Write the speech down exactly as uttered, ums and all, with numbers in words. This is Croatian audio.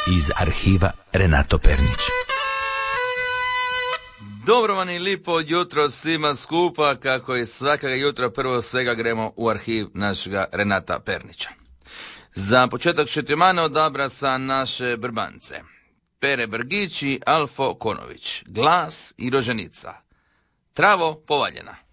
iz arhiva Renato Pernić. Dobro vam i lipo jutro svima skupa, kako i svakega jutra prvo svega gremo u arhiv našega Renata Pernića. Za početak Šetimana odabra sa naše Brbance. Pere Brgić i Alfo Konović, Glas i Roženica. Travo povaljena.